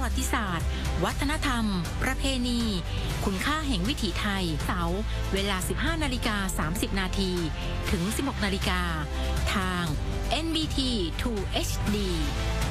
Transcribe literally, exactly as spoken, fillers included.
วัติศาสตร์วัฒนธรรมประเพณีคุณค่าแห่งวิถีไทยเสาร์เวลา สิบห้านาฬิกาสามสิบนาทีถึง สิบหกนาฬิกาทาง เอ็น บี ที ทู เอช ดี